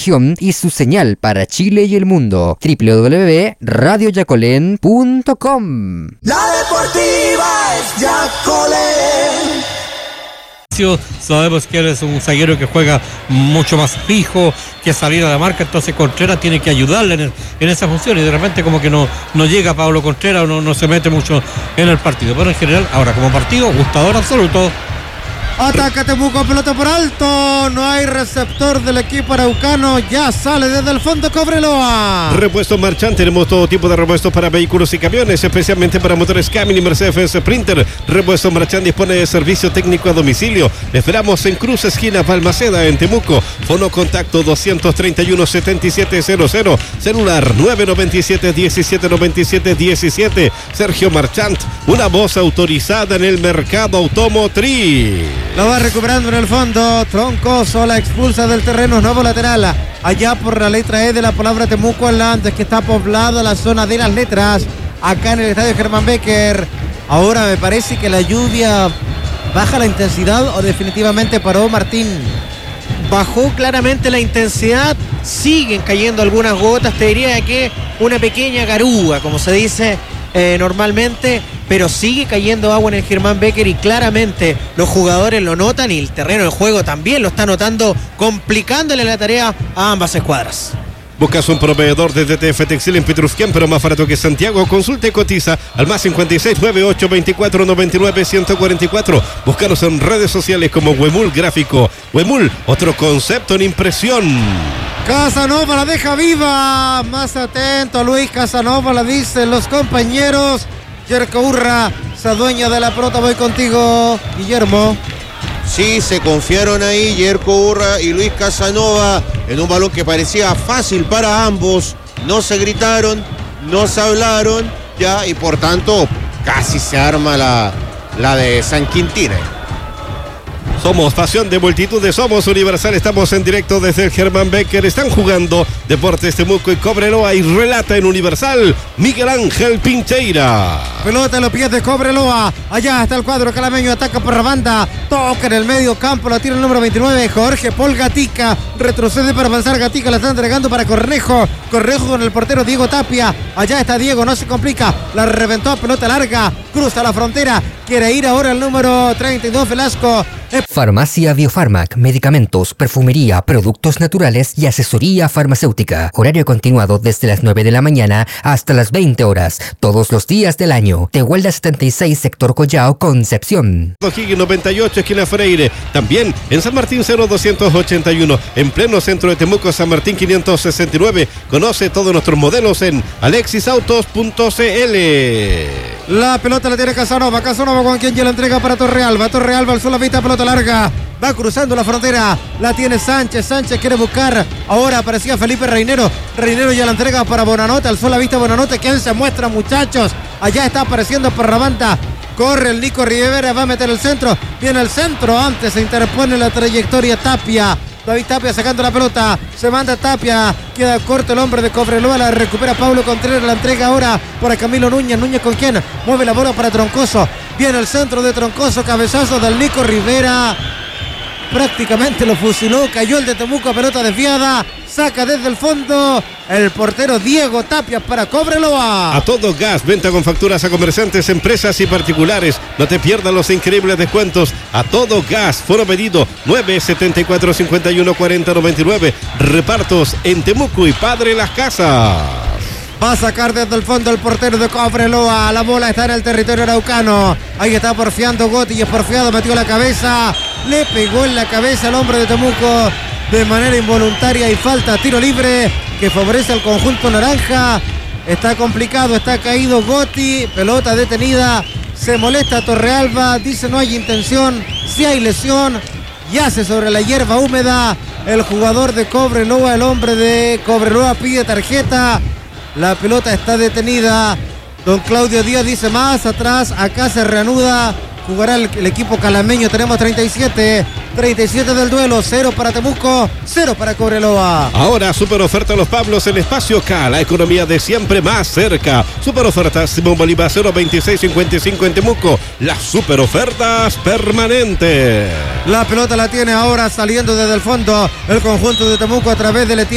región y su señal para Chile y el mundo. www.radioyacolén.com. La deportiva es Yacolén. Sabemos que él es un zaguero que juega mucho más fijo, que salir a la marca, entonces Contreras tiene que ayudarle en esa función, y de repente como que no llega Pablo Contreras, o no se mete mucho en el partido, pero en general, ahora como partido, gustador absoluto. Ataca Temuco, pelota por alto, no hay receptor del equipo araucano, ya sale desde el fondo Cobreloa. Repuestos Marchand, tenemos todo tipo de repuestos para vehículos y camiones, especialmente para motores Camry y Mercedes Sprinter. Repuestos Marchand dispone de servicio técnico a domicilio. Le esperamos en Cruz Esquina Balmaceda, en Temuco. Fono contacto 231-7700, celular 997-1797-17. Sergio Marchand, una voz autorizada en el mercado automotriz. Lo va recuperando en el fondo. Troncoso la expulsa del terreno. Nuevo lateral. Allá por la letra E de la palabra Temuco antes, que está poblada la zona de las letras. Acá en el estadio Germán Becker. Ahora me parece que la lluvia baja la intensidad, o definitivamente paró, Martín. Bajó claramente la intensidad. Siguen cayendo algunas gotas. Te diría que una pequeña garúa, como se dice normalmente, pero sigue cayendo agua en el Germán Becker, y claramente los jugadores lo notan, y el terreno de juego también lo está notando, complicándole la tarea a ambas escuadras. Buscas un proveedor de DTF Textil en Petrusquén, pero más barato que Santiago. Consulta y cotiza al más 5698 24 99 144. Búscanos en redes sociales como Huemul Gráfico. Huemul, otro concepto en impresión. Casanova la deja viva. Más atento, Luis Casanova, la dicen los compañeros. Yerko Urra se adueña de la pelota. Voy contigo, Guillermo. Sí, se confiaron ahí Yerko Urra y Luis Casanova en un balón que parecía fácil para ambos. No se gritaron, no se hablaron ya, y por tanto casi se arma la de San Quintín. Somos pasión de multitudes, somos Universal, estamos en directo desde el Germán Becker. Están jugando Deportes Temuco y Cobreloa, y relata en Universal Miguel Ángel Pincheira. Pelota en los pies de Cobreloa. Allá está el cuadro calameño, ataca por la banda, toca en el medio campo, la tira el número 29, Jorge Paul Gatica. Retrocede para avanzar Gatica, la está entregando para Cornejo. Cornejo con el portero Diego Tapia. Allá está Diego, no se complica, la reventó, pelota larga, cruza la frontera, quiere ir ahora el número 32, Velasco. Farmacia Biofarmac, medicamentos, perfumería, productos naturales y asesoría farmacéutica. Horario continuado desde las 9 de la mañana hasta las 20 horas, todos los días del año. Tehuelda 76, sector Collao, Concepción. O'Higgins 98, esquina Freire. También en San Martín 0281, en pleno centro de Temuco, San Martín 569. Conoce todos nuestros modelos en alexisautos.cl. La pelota la tiene Casanova con quien ya la entrega para Torrealba. Torrealba alzó la vista, pelota larga, va cruzando la frontera, la tiene Sánchez. Sánchez quiere buscar, ahora aparecía Felipe Reinero. Reinero ya la entrega para Bonanote, alzó la vista Bonanote, quien se muestra, muchachos. Allá está apareciendo por la banda. Corre el Nico Rivera, va a meter el centro. Viene el centro, antes se interpone la trayectoria Tapia. David Tapia sacando la pelota, se manda Tapia, queda corto el hombre de Cobreloa, la recupera Pablo Contreras, la entrega ahora para Camilo Núñez. Núñez con quien mueve la bola para Troncoso, viene el centro de Troncoso, cabezazo del Nico Rivera, prácticamente lo fusiló, cayó el de Temuco, pelota desviada, saca desde el fondo el portero Diego Tapia para Cobreloa. A todo gas, venta con facturas a comerciantes, empresas y particulares. No te pierdas los increíbles descuentos. A todo gas, foro pedido 974 51 40 99. Repartos en Temuco y Padre Las Casas. Va a sacar desde el fondo el portero de Cobreloa. La bola está en el territorio araucano. Ahí está porfiando Gotti, y es porfiado, metió la cabeza, le pegó en la cabeza al hombre de Temuco de manera involuntaria, y falta, tiro libre que favorece al conjunto naranja. Está complicado, está caído Gotti, pelota detenida, se molesta Torrealba, dice no hay intención, sí hay lesión, yace sobre la hierba húmeda el jugador de Cobreloa, el hombre de Cobreloa pide tarjeta, la pelota está detenida. Don Claudio Díaz dice más atrás, acá se reanuda, jugará el equipo calameño. Tenemos 37 del duelo, 0 para Temuco, 0 para Cobreloa. Ahora super oferta Los Pablos en Espacio K, la economía de siempre más cerca. Super ofertas Simón Bolívar 02655 en Temuco, las super ofertas permanentes. La pelota la tiene ahora saliendo desde el fondo el conjunto de Temuco a través del